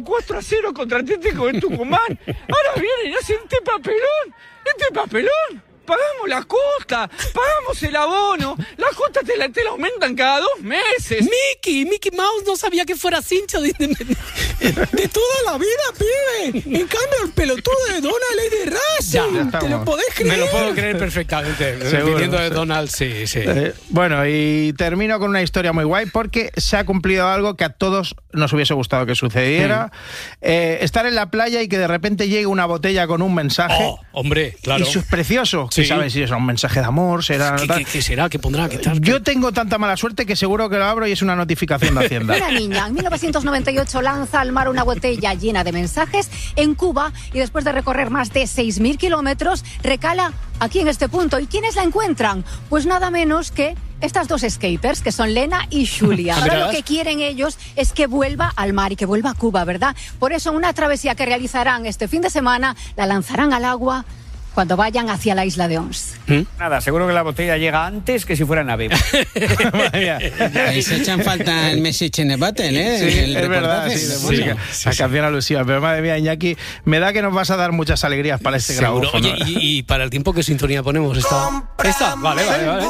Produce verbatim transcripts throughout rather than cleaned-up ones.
cuatro a cero contra Atlético de Tucumán. Ahora vienen y hacen este papelón. Este papelón. Pagamos la cuota, pagamos el abono, la cuota te la, te la aumentan cada dos meses. Mickey, Mickey Mouse no sabía que fueras hincha de, de, de toda la vida, pibe. En cambio, el pelotudo de Donald es de Racing. ¿Te lo podés creer? Me lo puedo creer perfectamente. Seguro, Viniendo de sí. Donald, sí, sí. Eh, bueno, y termino con una historia muy guay porque se ha cumplido algo que a todos nos hubiese gustado que sucediera. Mm. Eh, estar en la playa y que de repente llegue una botella con un mensaje. Oh, hombre, claro. Y eso es precioso. Sí. ¿Qué sabes si es un mensaje de amor? Será, ¿Qué, qué, ¿Qué será? ¿Qué pondrá? ¿Qué tal? Yo tengo tanta mala suerte que seguro que lo abro y es una notificación de Hacienda. Una niña en mil novecientos noventa y ocho lanza al mar una botella llena de mensajes en Cuba y después de recorrer más de seis mil kilómetros recala aquí en este punto. ¿Y quiénes la encuentran? Pues nada menos que estas dos skaters, que son Lena y Julia. Ahora lo que quieren ellos es que vuelva al mar y que vuelva a Cuba, ¿verdad? Por eso en una travesía que realizarán este fin de semana la lanzarán al agua cuando vayan hacia la isla de Ons. ¿Mm? Nada, seguro que la botella llega antes que si fuera nave. Ahí se echan falta el Message in a Bottle, ¿eh? Sí, el es verdad, sí, de música. Sí, la sí. canción alusiva. Pero madre mía, Iñaki, me da que nos vas a dar muchas alegrías para este Seguro. grabófono. Oye, y, y para el tiempo, ¿qué sintonía ponemos? ¿Esta? ¿Esta? Vale, vale, vale.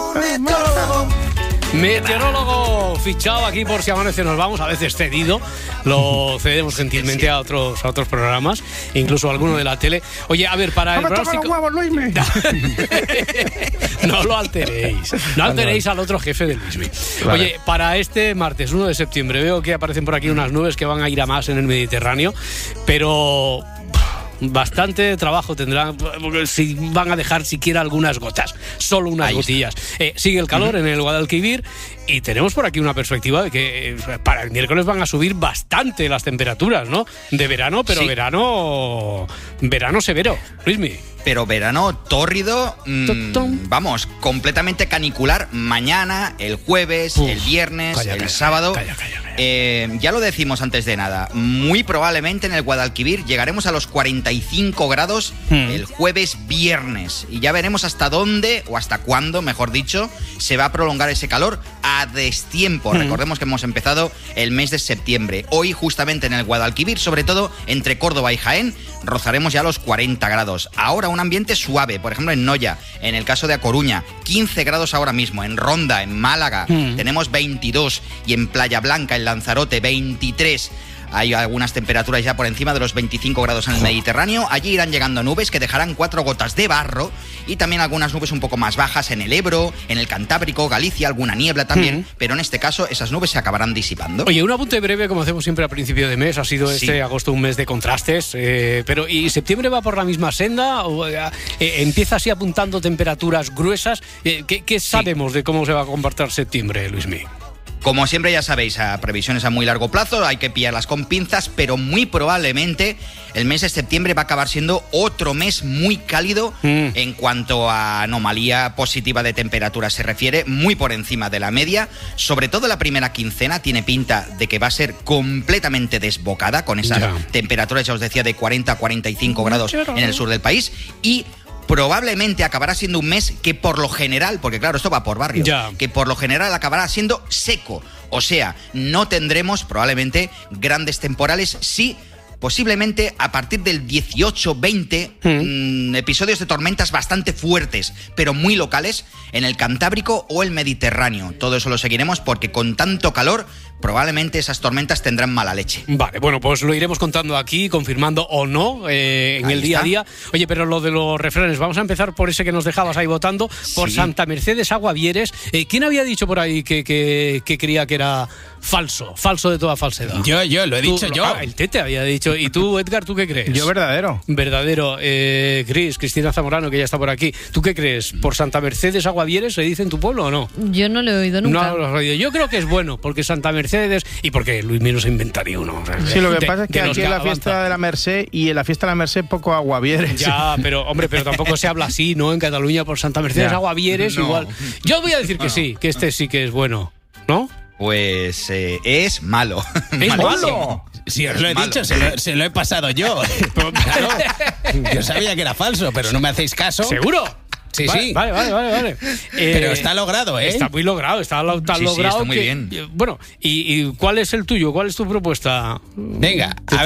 Meteorólogo fichado aquí por Si Amanece Nos Vamos, a veces cedido, lo cedemos gentilmente a otros a otros programas, incluso a alguno de la tele. Oye, a ver, para ¡No el me toca los huevos, Luismi! No lo alteréis, no alteréis al otro jefe de Luismi. Vale. Oye, para este martes uno de septiembre veo que aparecen por aquí unas nubes que van a ir a más en el Mediterráneo, pero bastante trabajo tendrán si van a dejar siquiera algunas gotas, solo unas Ahí gotillas. Eh, sigue el calor uh-huh. en el Guadalquivir y tenemos por aquí una perspectiva de que eh, para el miércoles van a subir bastante las temperaturas, ¿no? De verano, pero sí. verano verano severo, Luismi. Pero verano tórrido, mmm, vamos, completamente canicular mañana, el jueves, Uf, el viernes, calla, el calla, sábado. Calla, calla, calla. Eh, ya lo decimos antes de nada, muy probablemente en el Guadalquivir llegaremos a los cuarenta y cinco grados hmm. el jueves viernes. Y ya veremos hasta dónde, o hasta cuándo, mejor dicho, se va a prolongar ese calor a destiempo. Hmm. Recordemos que hemos empezado el mes de septiembre. Hoy, justamente en el Guadalquivir, sobre todo entre Córdoba y Jaén, rozaremos ya los cuarenta grados. Ahora un ambiente suave, por ejemplo en Noia, en el caso de A Coruña, quince grados ahora mismo, en Ronda, en Málaga, mm. tenemos veintidós, y en Playa Blanca, en Lanzarote, veintitrés. Hay algunas temperaturas ya por encima de los veinticinco grados en el Mediterráneo. Allí irán llegando nubes que dejarán cuatro gotas de barro y también algunas nubes un poco más bajas en el Ebro, en el Cantábrico, Galicia, alguna niebla también, mm. pero en este caso esas nubes se acabarán disipando. Oye, un apunte breve, como hacemos siempre a principio de mes, ha sido sí. este agosto un mes de contrastes, eh, pero ¿y septiembre va por la misma senda? ¿O, eh, ¿Empieza así apuntando temperaturas gruesas? Eh, ¿Qué, qué sabemos sí. de cómo se va a comportar septiembre, Luismi? Como siempre ya sabéis, a previsiones a muy largo plazo, hay que pillarlas con pinzas, pero muy probablemente el mes de septiembre va a acabar siendo otro mes muy cálido mm. en cuanto a anomalía positiva de temperatura se refiere, muy por encima de la media. Sobre todo la primera quincena tiene pinta de que va a ser completamente desbocada, con esas yeah. temperaturas, ya os decía, de cuarenta a cuarenta y cinco grados en el sur del país, y probablemente acabará siendo un mes que por lo general, porque claro, esto va por barrios, ya. que por lo general acabará siendo seco. O sea, no tendremos probablemente grandes temporales, sí, posiblemente a partir del dieciocho veinte, mm. mmm, episodios de tormentas bastante fuertes, pero muy locales, en el Cantábrico o el Mediterráneo. Todo eso lo seguiremos porque con tanto calor probablemente esas tormentas tendrán mala leche. Vale, bueno, pues lo iremos contando aquí, confirmando o no eh, en ahí el día está. a día. Oye, pero lo de los refranes, vamos a empezar por ese que nos dejabas ahí votando, por sí. Santa Mercedes Aguavieres. Eh, ¿Quién había dicho por ahí que, que, que creía que era falso, falso de toda falsedad? Yo, yo, lo he tú, dicho yo. Ah, el Tete había dicho. ¿Y tú, Edgar, tú qué crees? Yo verdadero. Verdadero. Eh, Cris, Cristina Zamorano, que ya está por aquí. ¿Tú qué crees? ¿Por Santa Mercedes Aguavieres se dice en tu pueblo o no? Yo no lo he oído nunca. No lo he oído. Yo creo que es bueno, porque Santa Mercedes y porque Luis Mino se inventaría uno. Sí, lo que de, pasa es que aquí en la fiesta avanza. de la Merced y en la fiesta de la Merced poco Aguavieres. Ya, pero hombre, pero tampoco se habla así, ¿no? En Cataluña por Santa Mercedes ya. Aguavieres no. igual. Yo voy a decir que no. sí, que este sí que es bueno, ¿no? Pues eh, es malo. ¿Es malo? Si os lo he malo. dicho, se lo, se lo he pasado yo. Pero, claro, yo sabía que era falso, pero no me hacéis caso. ¿Seguro? Sí, vale, sí. Vale, vale, vale, vale. Eh, Pero está logrado, ¿eh? Está muy logrado, está tan sí, logrado sí, está muy que, bien. Bueno, ¿y, ¿y cuál es el tuyo? ¿Cuál es tu propuesta? Venga, a